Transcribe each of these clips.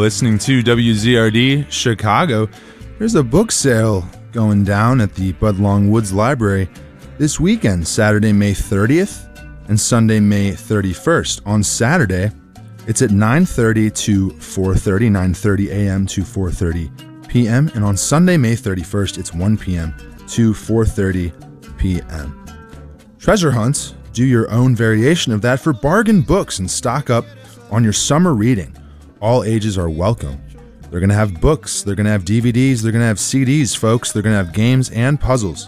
listening to WZRD Chicago. There's a book sale going down at the Budlong Woods Library this weekend, Saturday, May 30th and Sunday, May 31st. On Saturday, it's at 9:30 to 4:30, 9:30 a.m. to 4:30 p.m. And on Sunday, May 31st, it's 1 p.m. to 4:30 p.m. Treasure hunts, do your own variation of that for bargain books and stock up on your summer reading. All ages are welcome. They're going to have books, they're going to have DVDs, they're going to have CDs, folks. They're going to have games and puzzles.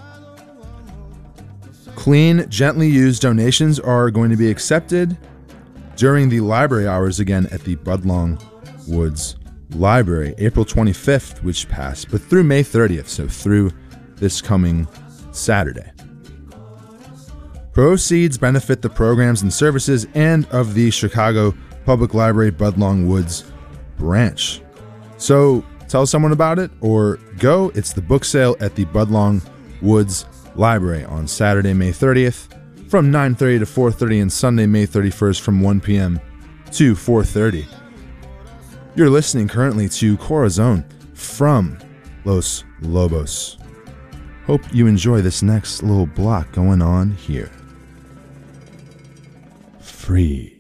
Clean, gently used donations are going to be accepted during the library hours again at the Budlong Woods Library, April 25th, which passed, but through May 30th, so through this coming Saturday. Proceeds benefit the programs and services and of the Chicago Public Library Budlong Woods branch. So tell someone about it or go. It's the book sale at the Budlong Woods Library on Saturday, May 30th from 9:30 to 4:30 and Sunday, May 31st from 1 p.m. to 4:30. You're listening currently to Corazon from Los Lobos. Hope you enjoy this next little block going on here. Free.